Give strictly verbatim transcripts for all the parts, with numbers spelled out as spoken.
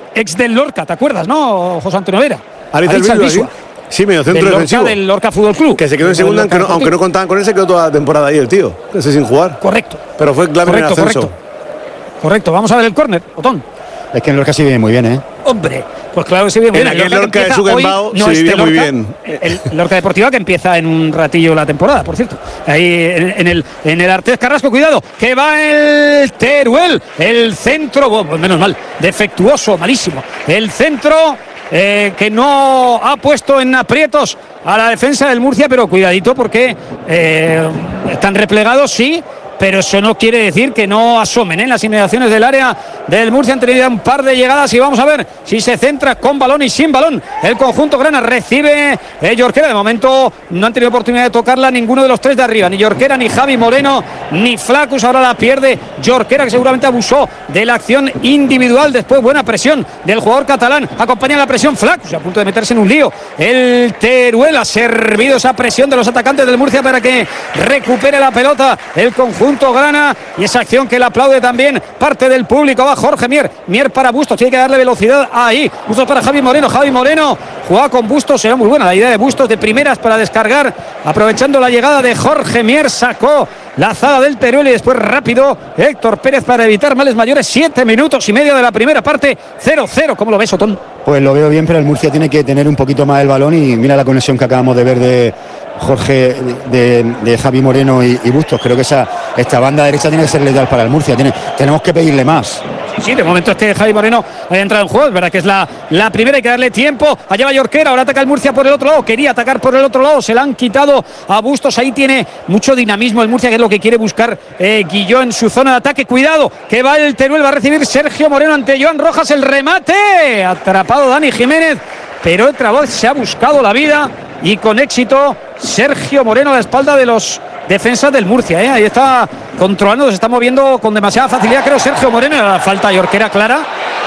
ex del Lorca, ¿te acuerdas, no, José Antonio Vera? Ariz Albisua. Sí, medio centro del defensivo. Lorca, del Lorca Fútbol Club. Que se quedó en segunda, aunque no, aunque no contaban con él, se quedó toda la temporada ahí el tío. Ese sin jugar. Correcto. Pero fue clave correcto, en el ascenso. Correcto. correcto, vamos a ver el córner, Otón. Es que en Lorca sí viene muy bien, ¿eh? Hombre, pues claro que sí viene muy bien. En aquel Lorca de Sugenbao no se este vivía muy Lorca, bien. El Lorca Deportiva que empieza en un ratillo la temporada, por cierto. Ahí en, en el en el Artés Carrasco, cuidado, que va el Teruel. El centro, bueno, pues menos mal, defectuoso, malísimo. El centro eh, que no ha puesto en aprietos a la defensa del Murcia, pero cuidadito porque eh, están replegados, sí. Pero eso no quiere decir que no asomen en ¿eh? las inmediaciones del área del Murcia. Han tenido un par de llegadas y vamos a ver si se centra con balón y sin balón. El conjunto grana recibe eh, Jorquera. De momento no han tenido oportunidad de tocarla ninguno de los tres de arriba. Ni Jorquera, ni Javi Moreno, ni Flacus. Ahora la pierde Jorquera, que seguramente abusó de la acción individual. Después buena presión del jugador catalán. Acompaña la presión Flacus, a punto de meterse en un lío. El Teruel ha servido esa presión de los atacantes del Murcia para que recupere la pelota el conjunto grana, y esa acción que le aplaude también parte del público. Va Jorge Mier, Mier para Bustos, tiene que darle velocidad ahí. Bustos para Javi Moreno, Javi Moreno jugaba con Bustos, será muy buena la idea de Bustos de primeras para descargar, aprovechando la llegada de Jorge Mier, sacó la zaga del Teruel y después rápido Héctor Pérez para evitar males mayores. Siete minutos y medio de la primera parte, cero cero. ¿Cómo lo ves, Otón? Pues lo veo bien, pero el Murcia tiene que tener un poquito más el balón y mira la conexión que acabamos de ver de Jorge, de, de Javi Moreno y, y Bustos. Creo que esa esta banda derecha tiene que ser letal para el Murcia. Tiene, tenemos que pedirle más. Sí, de momento es que Javi Moreno haya entrado en juego, es verdad que es la, la primera, hay que darle tiempo. Allá va Jorquera, ahora ataca el Murcia por el otro lado, quería atacar por el otro lado, se la han quitado a Bustos. Ahí tiene mucho dinamismo el Murcia, que es lo que quiere buscar eh, Guilló en su zona de ataque. Cuidado, que va el Teruel, va a recibir Sergio Moreno ante Joan Rojas, el remate, atrapado Dani Jiménez, pero otra vez se ha buscado la vida y con éxito Sergio Moreno a la espalda de los defensas del Murcia, ¿eh? Ahí está controlando, se está moviendo con demasiada facilidad, creo, Sergio Moreno. La falta de Jorquera clara,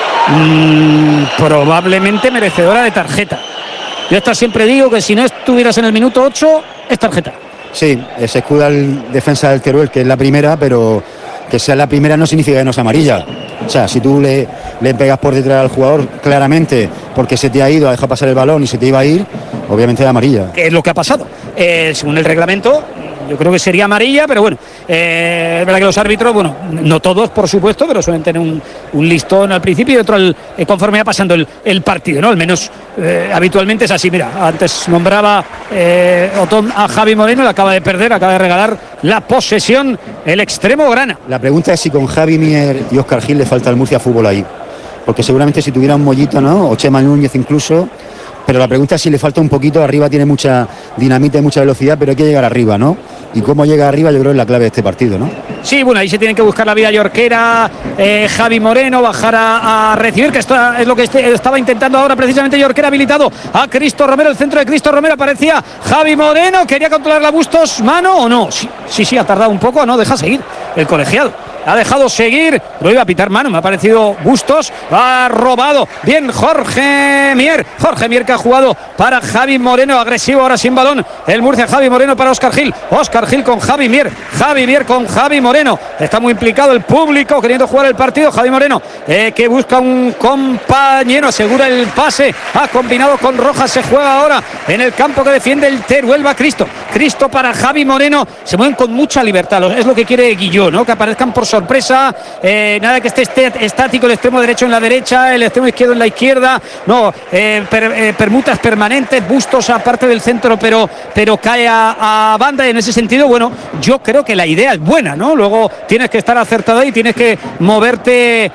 mmm, probablemente merecedora de tarjeta. Yo esta siempre digo que si no estuvieras en el minuto ocho es tarjeta. Sí, se escuda el defensa del Teruel, que es la primera, pero que sea la primera no significa que no sea amarilla. O sea, si tú le, le pegas por detrás al jugador claramente porque se te ha ido, ha dejado pasar el balón y se te iba a ir, obviamente es amarilla. ¿Qué es lo que ha pasado? Eh, según el reglamento, yo creo que sería amarilla, pero bueno, eh, es verdad que los árbitros, bueno, no todos por supuesto, pero suelen tener un, un listón al principio y otro al, eh, conforme va pasando el, el partido, ¿no? Al menos eh, habitualmente es así. Mira, antes nombraba eh, Otón a Javi Moreno, le acaba de perder, acaba de regalar la posesión el extremo grana. La pregunta es si con Javi Mier y Óscar Gil le falta al Murcia fútbol ahí, porque seguramente si tuviera un Mollito, ¿no? O Chema Núñez incluso. Pero la pregunta es si le falta un poquito. Arriba tiene mucha dinamita y mucha velocidad, pero hay que llegar arriba, ¿no? Y cómo llega arriba yo creo es la clave de este partido, ¿no? Sí, bueno, ahí se tienen que buscar la vida Jorquera, eh, Javi Moreno, bajar a, a recibir, que esto es lo que este, estaba intentando ahora precisamente Jorquera, habilitado a Cristo Romero, el centro de Cristo Romero, aparecía Javi Moreno, quería controlar la Bustos, ¿mano o no? Sí, sí, sí, ha tardado un poco, no, deja seguir el colegiado. Ha dejado seguir, lo iba a pitar mano, me ha parecido Bustos, ha robado bien Jorge Mier, Jorge Mier que ha jugado para Javi Moreno, agresivo ahora sin balón, el Murcia. Javi Moreno para Óscar Gil, Óscar Gil con Javi Mier, Javi Mier con Javi Moreno, está muy implicado el público queriendo jugar el partido. Javi Moreno eh, que busca un compañero, asegura el pase, ha combinado con Rojas, se juega ahora en el campo que defiende el Teruel, va Cristo, Cristo para Javi Moreno, se mueven con mucha libertad, es lo que quiere Guilló, ¿no? Que aparezcan por sorpresa, eh, nada que esté estático el extremo derecho en la derecha, el extremo izquierdo en la izquierda, no, eh, per, eh, permutas permanentes, Bustos aparte del centro, pero, pero cae a, a banda, y en ese sentido, bueno, yo creo que la idea es buena, ¿no? Luego tienes que estar acertado y tienes que moverte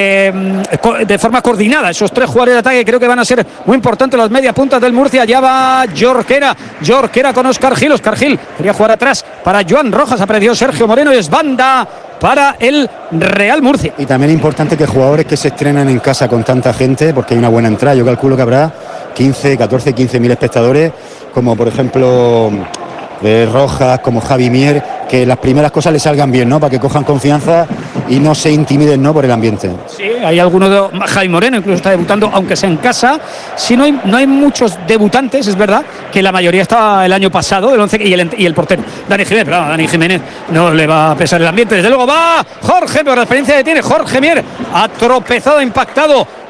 eh, de forma coordinada. Esos tres jugadores de ataque creo que van a ser muy importantes, las media puntas del Murcia. Ya va Jorquera, Jorquera con Óscar Gil, Óscar Gil quería jugar atrás para Joan Rojas, apareció Sergio Moreno y es banda para el Real Murcia. Y también es importante que jugadores que se estrenan en casa con tanta gente, porque hay una buena entrada, yo calculo que habrá quince, catorce, quince mil espectadores, como por ejemplo eh, Rojas, como Javi Mier, que las primeras cosas les salgan bien, ¿no? Para que cojan confianza y no se intimiden, ¿no? Por el ambiente. Sí, hay algunos de Javi Moreno incluso está debutando, aunque sea en casa. Sí, no hay, no hay muchos debutantes, es verdad, que la mayoría estaba el año pasado, el once y el, y el portero, Dani Jiménez, pero no, Dani Jiménez no le va a pesar el ambiente, desde luego va Jorge, pero la experiencia que tiene Jorge Mier, ha tropezado, ha impactado